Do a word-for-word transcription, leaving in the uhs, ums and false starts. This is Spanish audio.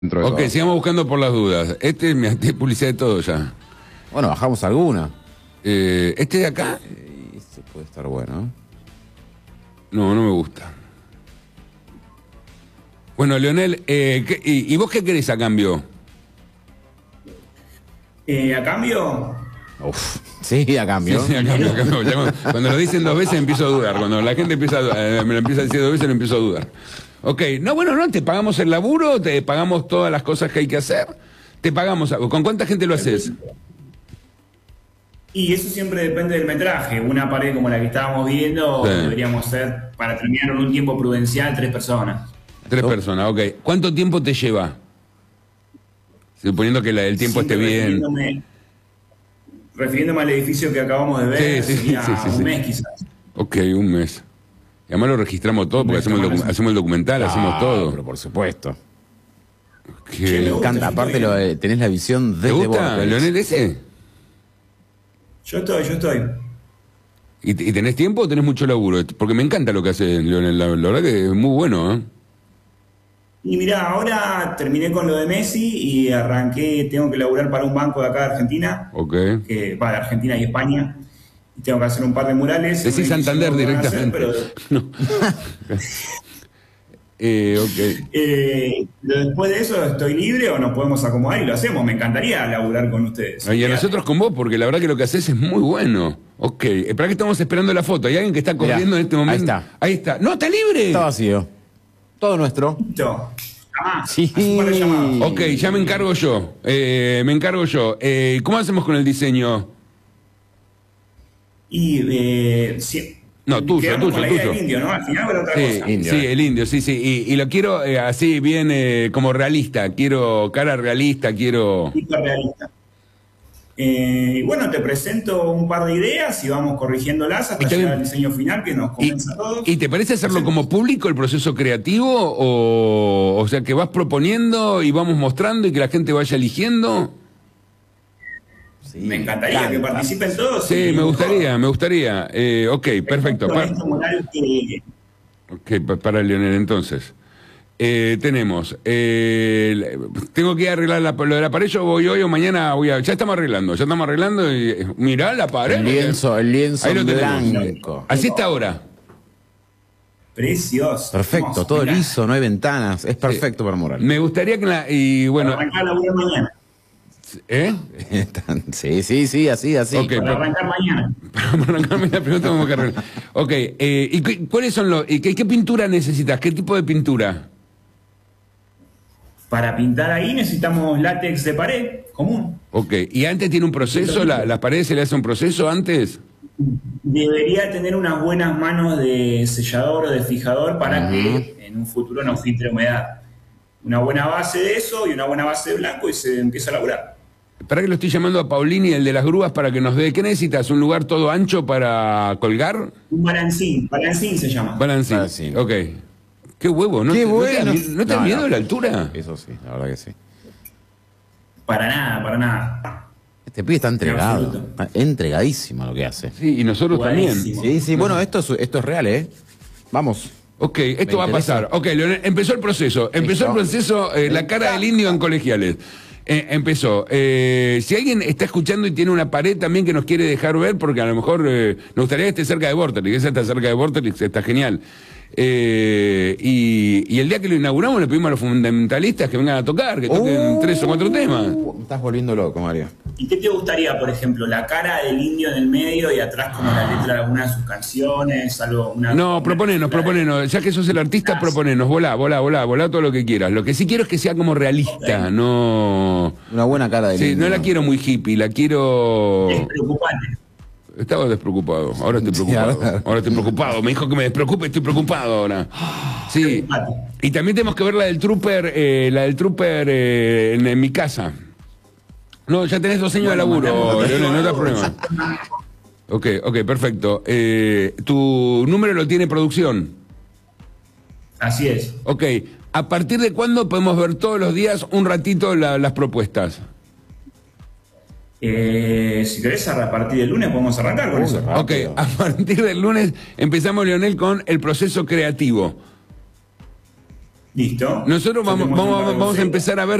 Dentro de Ok, todo. sigamos buscando por las dudas. Este me hace publicidad de todo ya. Bueno, bajamos alguna. Eh, este de acá, Eh, Este puede estar bueno. no, no me gusta. Bueno, Leonel, eh, ¿qué- y, ¿y vos qué querés a cambio? Eh, a cambio, Uf, sí, a cambio. Sí, sí, a cambio, a cambio. Ya cuando, cuando lo dicen dos veces empiezo a dudar. Cuando la gente empieza a, eh, me lo empieza a decir dos veces, lo empiezo a dudar. Ok, no, bueno, no, te pagamos el laburo, te pagamos todas las cosas que hay que hacer, te pagamos. ¿Con cuánta gente lo haces? y eso siempre depende del metraje. Una pared como la que estábamos viendo, Sí. deberíamos ser, para terminar en un tiempo prudencial, tres personas. Tres personas, ok. ¿Cuánto tiempo te lleva? Suponiendo que la- el tiempo Siempre esté bien. Refiriéndome, refiriéndome al edificio que acabamos de ver, Sí, sí, sería sí, sí, un sí. mes quizás. Ok, un mes. Y además lo registramos todo porque hacemos el, docu- hacemos el documental, hacemos Ah, todo. pero por supuesto. ¿Qué? Che, Me me gusta, encanta. yo Aparte, estoy lo bien. de- tenés la visión ¿Te desde gusta, Vortex. Leonel, ese? Yo estoy, yo estoy. ¿Y, y tenés tiempo o tenés mucho laburo? Porque me encanta lo que hace Leonel, la, la verdad que es muy bueno, ¿eh? Y mirá, ahora terminé con lo de Messi y arranqué, tengo que laburar para un banco de acá de Argentina, Ok. que va de Argentina y España, y tengo que hacer un par de murales. Decís Un edificio Santander que van a hacer, directamente. pero, No. eh, ok. eh, después de eso, ¿estoy libre o nos podemos acomodar y lo hacemos? Me encantaría laburar con ustedes. Y a nosotros con vos, porque la verdad que lo que haces es muy bueno. Ok. ¿Para qué estamos esperando la foto? ¿Hay alguien que está Mirá, corriendo en este momento? ahí está. Ahí está. ¡No, está libre! Está vacío. Todo nuestro. Listo. Llamá. Sí. Haz un par de llamados. Ok, ya me encargo yo. Eh, me encargo yo. Eh, ¿Cómo hacemos con el diseño? Y, eh, si- No, tuyo, quedamos tuyo, con la idea tuyo. del indio, ¿no? Al final era otra Sí, cosa. Indio, sí, eh. el indio, sí, sí. Y, y lo quiero eh, así bien eh, como realista. Quiero cara realista, quiero... Hiperrealista. Eh, y bueno, te presento un par de ideas y vamos corrigiéndolas hasta Está llegar bien. al diseño final que nos ¿Y, convenza a todos. y te parece hacerlo como público el proceso creativo? O, o sea, que vas proponiendo y vamos mostrando y que la gente vaya eligiendo. Sí, Me encantaría que encanta. participen todos. Sí, y me mejor. gustaría, me gustaría. Eh, ok, perfecto. Con Pa- este mural que- ok, pa- para Leonel, entonces. Eh, tenemos, eh, tengo que ir a arreglar la, lo de la pared, yo voy hoy o mañana, voy a, ya estamos arreglando, ya estamos arreglando y eh, mirá la pared. El lienzo, el lienzo Ahí lo tenemos. blanco. Así está ahora. Precioso. Perfecto, hermoso, todo mirá. liso, no hay ventanas. Es perfecto para mural. Me gustaría que la, y Para bueno, arrancar a laburar mañana. ¿eh? Sí, sí, sí, así, así. Ok. Para arrancar mañana. Para arrancarme la pregunta tengo que arreglar. Ok, eh, ¿y cu- cuáles son los, y qué, qué pintura necesitas? ¿Qué tipo de pintura? Para pintar ahí necesitamos látex de pared común. Ok, ¿y antes tiene un proceso? ¿La, ¿Las paredes se le hace un proceso antes? Debería tener unas buenas manos de sellador o de fijador para que en un futuro no filtre humedad. Una buena base de eso y una buena base de blanco y se empieza a laburar. Para que lo estoy llamando a Paulini, el de las grúas, para que nos dé. ¿Qué necesitas? ¿Un lugar todo ancho para colgar? Un balancín, balancín se llama. Balancín. Balancín. Ok. Qué huevo, ¿no? Qué te- ¿no te da bueno. mi- ¿No te da No, miedo no. la altura? Eso sí, la verdad que sí. Para nada, para nada. Este pibe está entregado. absoluto. Está entregadísimo a lo que hace. Sí, y nosotros también. Buenísimo. Sí, sí, bueno, esto es, esto es real, ¿eh? Vamos. Ok, esto Me va a interesa. pasar. Ok, Leonel, empezó el proceso. Empezó el Listo. proceso, eh, la cara del indio en colegiales. Eh, empezó. Eh, si alguien está escuchando y tiene una pared también que nos quiere dejar ver, porque a lo mejor eh, nos gustaría que esté cerca de Vorterix, esa está cerca de Vorterix, está genial. Eh, y, y el día que lo inauguramos le pedimos a los fundamentalistas que vengan a tocar, que toquen Uh, tres o cuatro temas. Me estás volviendo loco, Mario. ¿Y qué te gustaría, por ejemplo? La cara del indio en el medio y atrás como la letra de alguna de sus canciones, algo, una... No, una- proponenos, proponenos. Ya que sos el artista, proponenos. Volá, volá, volá, volá todo lo que quieras. Lo que sí quiero es que sea como realista, no... Una buena cara de Sí, no la quiero muy hippie, la quiero... Es preocupante. Estaba despreocupado, ahora estoy preocupado. ahora- Ahora estoy preocupado. Me dijo que me despreocupe, estoy preocupado ahora. Sí. Y también tenemos que ver la del Trooper, eh, la del Trooper eh, en, en mi casa. No, ya tenés dos años de laburo, Leonel, no te das problema. Ok, ok, perfecto. Eh, ¿Tu número lo tiene producción? Así es. Ok. ¿A partir de cuándo podemos ver todos los días un ratito la- las propuestas? Eh, si querés, a partir del lunes podemos arrancar con Uh, eso. Ok, Rápido. a partir del lunes empezamos, Leonel, con el proceso creativo. Listo. Nosotros Ya vamos, tenemos un vamos, par de vamos a bocetos. empezar a ver